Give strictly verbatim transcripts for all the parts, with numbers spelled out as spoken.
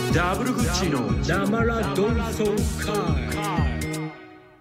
ダブルグッチの生ラドンソ会。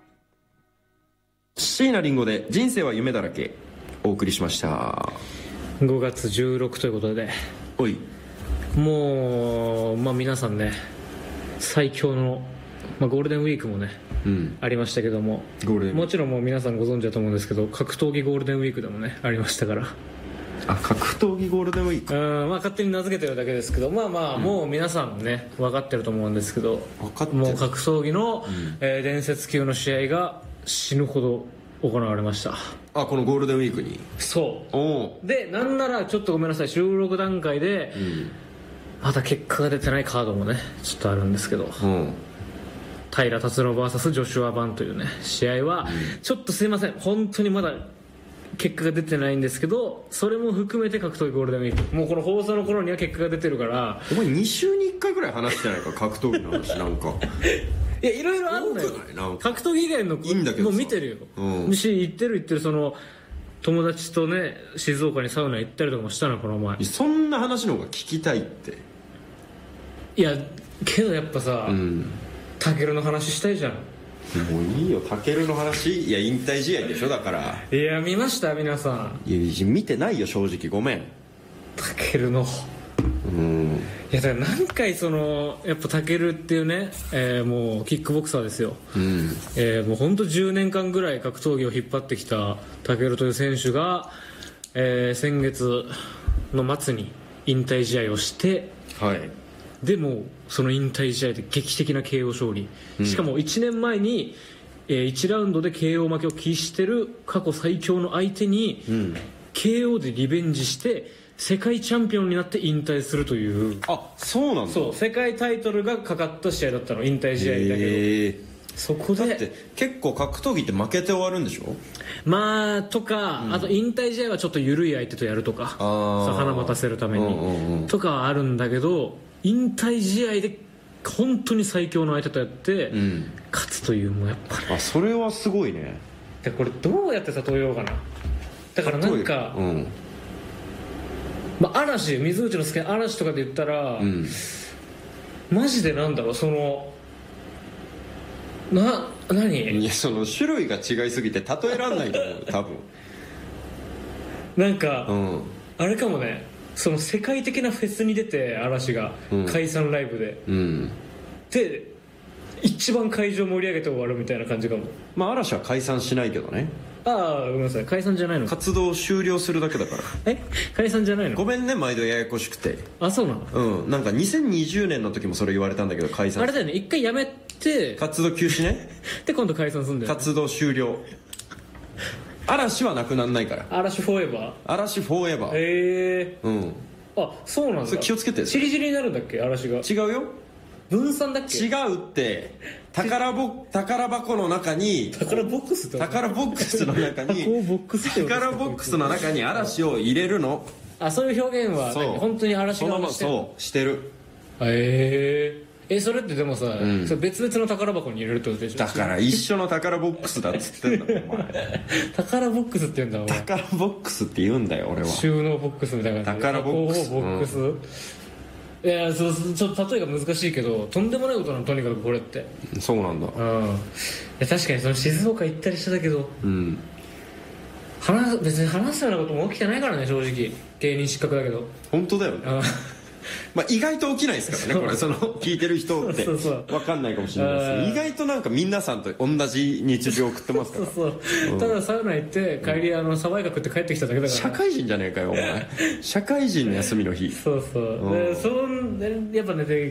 椎名林檎で人生は夢だらけお送りしました。 ごがつじゅうろくということで、 おいもう、まあ、皆さんね最強の、まあ、ゴールデンウィークもね、うん、ありましたけども、 ゴールデンもちろんもう皆さんご存知だと思うんですけど、格闘技ゴールデンウィークでもねありましたから。 あ、格闘技ゴールデンウィーク、 うん、まあ、勝手に名付けてるだけですけど、まあまあ、うん、もう皆さんね分かってると思うんですけど、 分かってる。 もう格闘技の、うん、えー、伝説級の試合が死ぬほど行われました。 あ、このゴールデンウィークに。 そうおで、なんならちょっとごめんなさい、収録段階で、うん、まだ結果が出てないカードもねちょっとあるんですけど、うん、平達郎 ブイエス ジョシュア・バンというね試合は、うん、ちょっとすいません、本当にまだ結果が出てないんですけど、それも含めて格闘技ゴールデンウィーク、もうこの放送の頃には結果が出てるから。 お前に週にいっかいぐらい話してないか格闘技の話なんかいや、いろいろあるんだよ。格闘技以外のいいんだけどもう見てるよ、うん、し行ってる行ってる、その友達とね静岡にサウナ行ったりとかもしたのこの前。 そんな話の方が聞きたいって。 いやけどやっぱさ、うん、タケルの話したいじゃん。 もういいよ、タケルの話。いや、引退試合でしょ、だから。 いや、見ました皆さん。 いや、見てないよ正直、ごめん。 タケルの、うん、いやだから何回そのやっぱタケルっていうね、えー、もうキックボクサーですよ、うん、えー、もう本当じゅうねんかんぐらい格闘技を引っ張ってきたタケルという選手が、えー、先月の末に引退試合をして、はい、でもその引退試合で劇的な ケーオー 勝利、うん、しかもいちねんまえに、えー、いちラウンドで ケーオー 負けを喫してる過去最強の相手に、うん、ケーオー でリベンジして世界チャンピオンになって引退するという。 あ、そうなんだ。 そう、世界タイトルがかかった試合だったの、引退試合だけど。そこでだって結構格闘技って負けて終わるんでしょ。 まあとか、うん、あと引退試合はちょっと緩い相手とやるとか、花待たせるために、うんうんうん、とかはあるんだけど、引退試合で本当に最強の相手とやって、うん、勝つという、もうやっぱね、 あ、それはすごいね。 でこれどうやって例えようかな。だからなんか、うん、まあ、嵐、水内の好きな嵐とかで言ったら、うん、マジでなんだろう、そのな、何いや、その種類が違いすぎて例えらんないと思う多分なんか、うん、あれかもね、その世界的なフェスに出て嵐が、うん、解散ライブで、うん、で一番会場盛り上げて終わるみたいな感じかも。 まあ嵐は解散しないけどね。 ああ、ごめんなさい、解散じゃないの。 活動終了するだけだから。 え、解散じゃないの。ごめんね、毎度ややこしくて。 あ、そうなの。 うん、なんかにせんにじゅうねんの時もそれ言われたんだけど、解散。 あれだよね、一回やめて活動休止ねで今度解散するんだよ、ね、 活動終了。嵐はなくなんないから。 嵐フォーエバー。 嵐フォーエバー。 へえー、うん。あ、そうなんだ。 それ気をつけて。 チリチリになるんだっけ、嵐が。 違うよ、 分散だっけ。 違うって。宝ボ宝箱の中に宝ボックスって宝ボックスの中に宝ボックスの中に嵐を入れるの。 あ、そういう表現は本当に嵐がしてる。 そうしてる。 へえー、え、それってでもさ、うん、それ別々の宝箱に入れるってことでしょ。 だから一緒の宝ボックスだっつってんだお前宝ボックスって言うんだお前。 宝ボックスって言うんだよ俺は。 収納ボックスみたいな感じで。 宝ボックス、 ボックス、うん、いや、そう、ちょっと例えが難しいけど、とんでもないことなの、とにかくこれって。 そうなんだ。うん。いや、確かにその静岡行ったりしてたけど、うん、話別に話すようなことも起きてないからね、正直。芸人失格だけど。 本当だよね。まあ意外と起きないですからね、これ。その聞いてる人って分かんないかもしれないですけど、意外となんか皆さんと同じ日常を送ってますから。 そうそう、うん、ただサウナ行って帰り、あのサバイカ食って帰ってきただけだから。 社会人じゃねえかよお前社会人の休みの日。 そうそう、うん、でそんやっぱね、